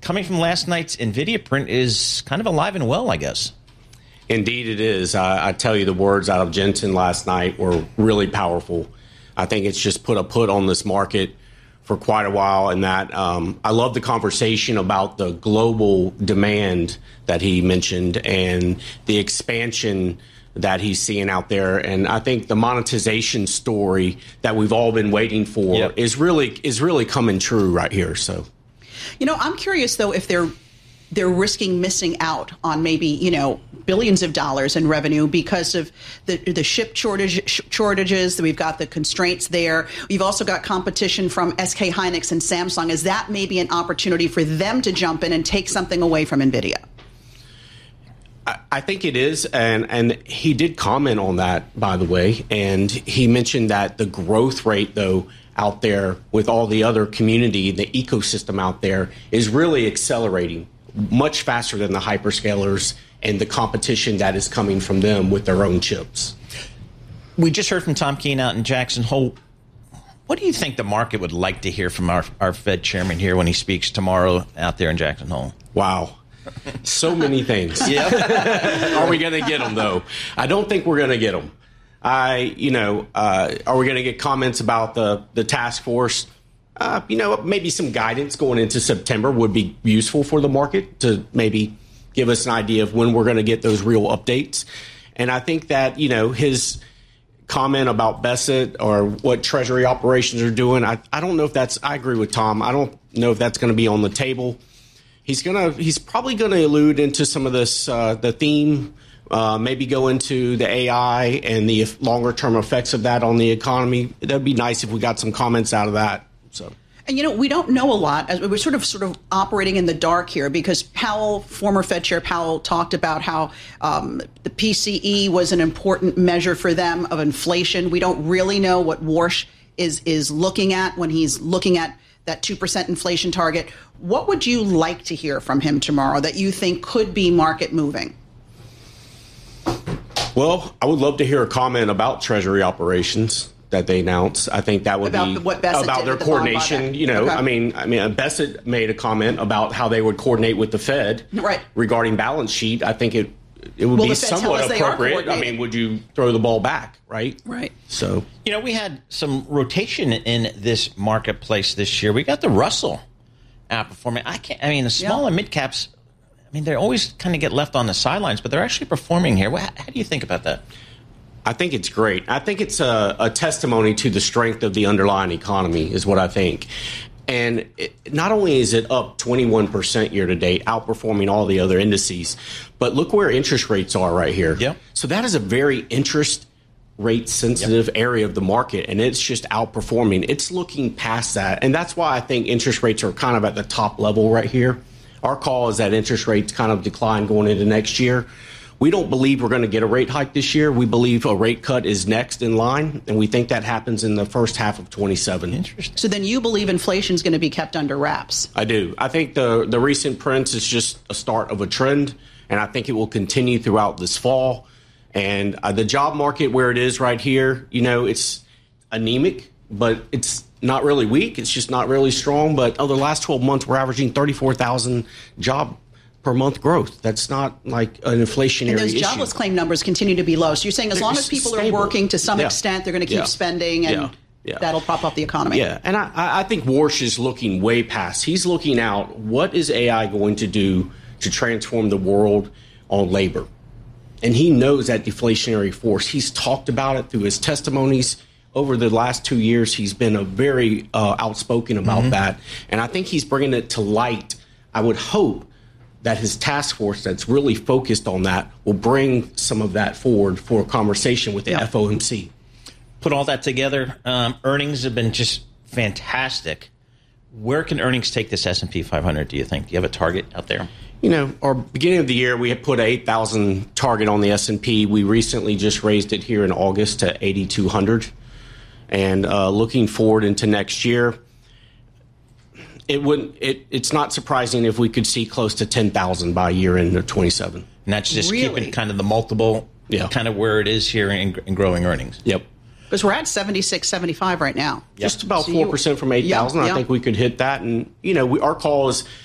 coming from last night's NVIDIA print is kind of alive and well, I guess. Indeed it is. I tell you, the words out of Jensen last night were really powerful. I think it's just put a put on this market for quite a while, and that I love the conversation about the global demand that he mentioned and the expansion that he's seeing out there. And I think the monetization story that we've all been waiting for is really coming true right here. So, I'm curious though if they're risking missing out on maybe, billions of dollars in revenue because of the chip shortages. We've got the constraints there. We've also got competition from SK Hynix and Samsung. Is that maybe an opportunity for them to jump in and take something away from NVIDIA? I think it is, and he did comment on that, by the way, and he mentioned that the growth rate, though, out there with all the other community, the ecosystem out there, is really accelerating much faster than the hyperscalers and the competition that is coming from them with their own chips. We just heard from Tom Keene out in Jackson Hole. What do you think the market would like to hear from our Fed chairman here when he speaks tomorrow out there in Jackson Hole? Wow. So many things. Are we going to get them, though? I don't think we're going to get them. Are we going to get comments about the task force? Maybe some guidance going into September would be useful for the market to maybe give us an idea of when we're going to get those real updates. And I think that, his comment about Bessent or what Treasury operations are doing, I don't know if I agree with Tom. I don't know if that's going to be on the table. He's probably going to allude into some of this, the theme, maybe go into the AI and the longer term effects of that on the economy. That'd be nice if we got some comments out of that. So. And, we don't know a lot. We're sort of operating in the dark here because former Fed Chair Powell talked about how the PCE was an important measure for them of inflation. We don't really know what Warsh is looking at when he's looking at that 2% inflation target. What would you like to hear from him tomorrow that you think could be market moving? Well, I would love to hear a comment about Treasury operations that they announced. I think that would be about their coordination. Okay. I mean, Bessent made a comment about how they would coordinate with the Fed regarding balance sheet. I think it would be somewhat appropriate. I mean, would you throw the ball back, right? Right. So, we had some rotation in this marketplace this year. We got the Russell outperforming. The small and mid caps, they always kind of get left on the sidelines, but they're actually performing here. How do you think about that? I think it's great. I think it's a testimony to the strength of the underlying economy is what I think. And not only is it up 21% year to date, outperforming all the other indices, but look where interest rates are right here. Yep. So that is a very interest rate sensitive area of the market, and it's just outperforming. It's looking past that. And that's why I think interest rates are kind of at the top level right here. Our call is that interest rates kind of decline going into next year. We don't believe we're going to get a rate hike this year. We believe a rate cut is next in line, and we think that happens in the first half of 27. Interesting. So then you believe inflation is going to be kept under wraps? I do. I think the recent prints is just a start of a trend, and I think it will continue throughout this fall. And the job market where it is right here, it's anemic, but it's not really weak. It's just not really strong. But over the last 12 months, we're averaging 34,000 job per month growth. That's not like an inflationary and those issue. Jobless claim numbers continue to be low. So you're saying as long as people are working to some extent, they're going to keep spending and that'll prop up the economy. Yeah, and I think Warsh is looking way past. He's looking out, what is AI going to do to transform the world on labor? And he knows that deflationary force. He's talked about it through his testimonies. Over the last 2 years, he's been a very outspoken about that. And I think he's bringing it to light. I would hope that his task force that's really focused on that will bring some of that forward for a conversation with the FOMC. Put all that together, earnings have been just fantastic. Where can earnings take this S&P 500, do you think? Do you have a target out there? Our beginning of the year, we had put an 8,000 target on the S&P. We recently just raised it here in August to 8,200. And looking forward into next year, it's not surprising if we could see close to 10,000 by year end of 27. And that's just keeping kind of the multiple kind of where it is here in growing earnings. Yep. Because we're at 76, 75 right now. Just about 4% from 8,000. I think we could hit that. And, our call is